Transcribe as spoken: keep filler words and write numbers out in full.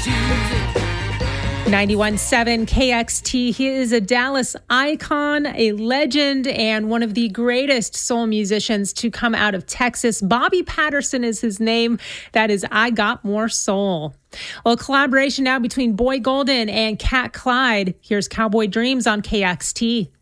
ninety-one point seven K X T. He is a Dallas icon, a legend, and one of the greatest soul musicians to come out of Texas. Bobby Patterson is his name. That is I Got More Soul. Well, collaboration now between Boy Golden and Cat Clyde. Here's Cowboy Dreams on K X T.